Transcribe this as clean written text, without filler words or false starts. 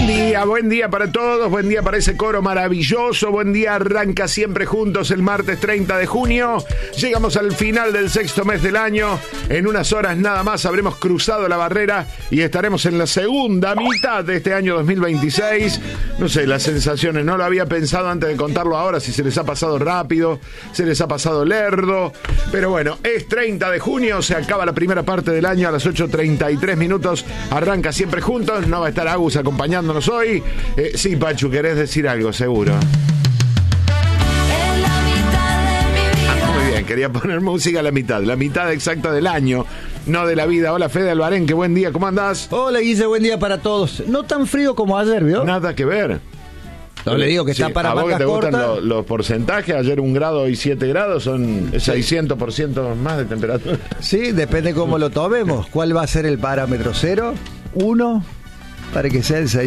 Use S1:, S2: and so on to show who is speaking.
S1: Buen día para todos, buen día para ese coro maravilloso, buen día, arranca siempre juntos el martes 30 de junio, llegamos al final del sexto mes del año, en unas horas nada más habremos cruzado la barrera y estaremos en la segunda mitad de este año 2026, no sé, las sensaciones, no lo había pensado antes de contarlo ahora, si se les ha pasado rápido, se les ha pasado lerdo, pero bueno, es 30 de junio, se acaba la primera parte del año a las 8:33 minutos, arranca siempre juntos, no va a estar Agus acompañándonos hoy. Sí, Pachu, querés decir algo, seguro. Muy bien, quería poner música a la mitad exacta del año, no de la vida. Hola, Fede Albarén, qué buen día, ¿cómo andás?
S2: Hola, Guille, buen día para todos. No tan frío como ayer, ¿vio?
S1: Nada que ver.
S2: No le digo que está para mangas cortas. ¿A vos que te
S1: gustan los porcentajes? Ayer 1 grado y 7 grados son 600% más de temperatura.
S2: Sí, depende cómo lo tomemos. ¿Cuál va a ser el parámetro? ¿0? ¿1? Para que sea el 600.